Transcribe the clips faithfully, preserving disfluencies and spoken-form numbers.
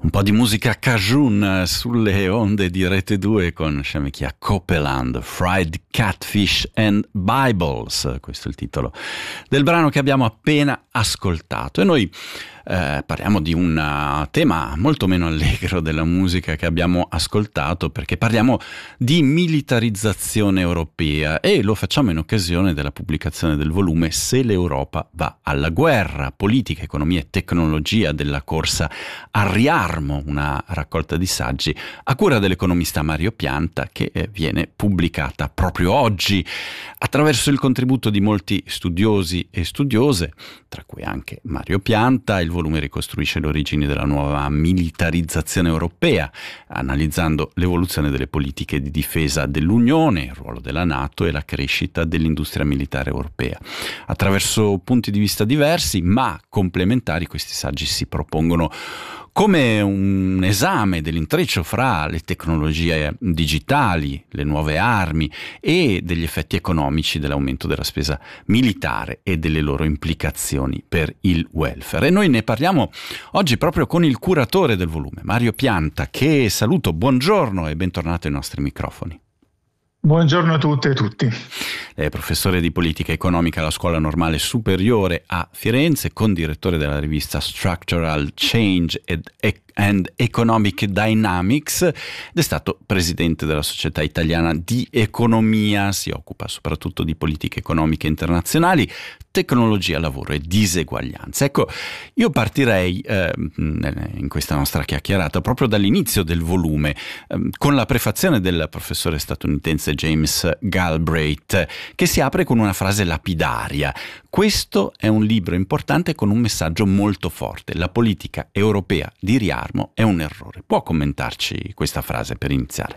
Un po' di musica cajun sulle onde di Rete due con Shemekia Copeland, Fried Catfish and Bibles, questo è il titolo del brano che abbiamo appena ascoltato. E noi eh, parliamo di un tema molto meno allegro della musica che abbiamo ascoltato, perché parliamo di militarizzazione europea e lo facciamo in occasione della pubblicazione del volume Se l'Europa va alla guerra, politica, economia e tecnologia della corsa al riarmo, una raccolta di saggi a cura dell'economista Mario Pianta, che viene pubblicata proprio oggi attraverso il contributo di molti studiosi e studiose, tra cui anche Mario Pianta. Il volume ricostruisce le origini della nuova militarizzazione europea, analizzando l'evoluzione delle politiche di difesa dell'Unione, il ruolo della NATO e la crescita dell'industria militare europea. Attraverso punti di vista diversi ma complementari, questi saggi si propongono come un esame dell'intreccio fra le tecnologie digitali, le nuove armi e degli effetti economici dell'aumento della spesa militare e delle loro implicazioni per il welfare. E noi ne parliamo oggi proprio con il curatore del volume, Mario Pianta, che saluto, buongiorno e bentornato ai nostri microfoni. Buongiorno a tutte e tutti. È professore di politica economica alla Scuola Normale Superiore a Firenze, condirettore della rivista Structural Change and Economic Dynamics ed è stato presidente della Società Italiana di Economia. Si occupa soprattutto di politiche economiche internazionali, tecnologia, lavoro e diseguaglianza. Ecco, io partirei eh, in questa nostra chiacchierata proprio dall'inizio del volume, eh, con la prefazione del professore statunitense James Galbraith, che si apre con una frase lapidaria: questo è un libro importante con un messaggio molto forte. La politica europea di riarmo è un errore. Può commentarci questa frase per iniziare?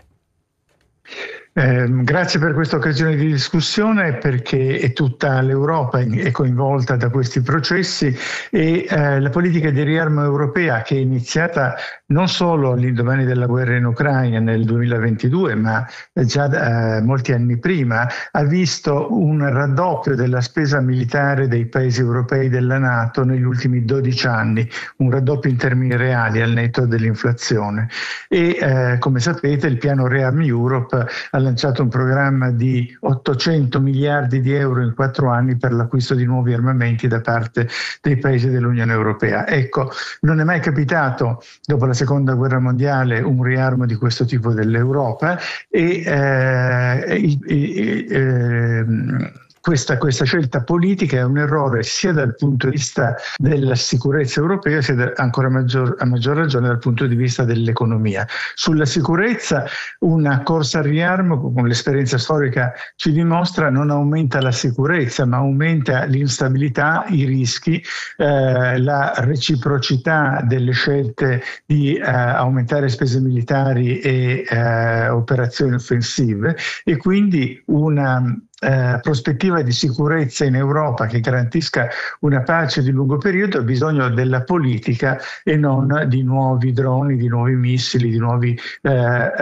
Eh, grazie per questa occasione di discussione, perché è tutta l'Europa è coinvolta da questi processi e eh, la politica di riarmo europea, che è iniziata non solo all'indomani della guerra in Ucraina nel duemilaventidue, ma già eh, molti anni prima, ha visto un raddoppio della spesa militare dei paesi europei della NATO negli ultimi dodici anni, un raddoppio in termini reali al netto dell'inflazione. E eh, come sapete il piano Rearm Europe ha lanciato un programma di ottocento miliardi di euro in quattro anni per l'acquisto di nuovi armamenti da parte dei paesi dell'Unione Europea. Ecco, non è mai capitato dopo la seconda guerra mondiale un riarmo di questo tipo dell'Europa e eh, il, il, eh, Questa, questa scelta politica è un errore sia dal punto di vista della sicurezza europea, sia da, ancora maggior, a maggior ragione dal punto di vista dell'economia. Sulla sicurezza, una corsa al riarmo, come l'esperienza storica ci dimostra, non aumenta la sicurezza, ma aumenta l'instabilità, i rischi, eh, la reciprocità delle scelte di eh, aumentare spese militari e eh, operazioni offensive, e quindi una Eh, prospettiva di sicurezza in Europa che garantisca una pace di lungo periodo ha bisogno della politica e non di nuovi droni, di nuovi missili, di nuove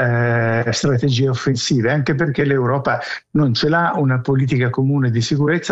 eh, eh, strategie offensive, anche perché l'Europa non ce l'ha una politica comune di sicurezza